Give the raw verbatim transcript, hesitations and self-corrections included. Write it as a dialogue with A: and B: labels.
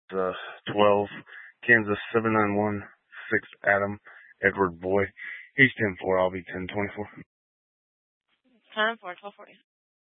A: uh, twelve, Kansas seven nine one six, Adam, Edward Boy. He's ten four, I'll be ten twenty-four.
B: ten four, twelve forty.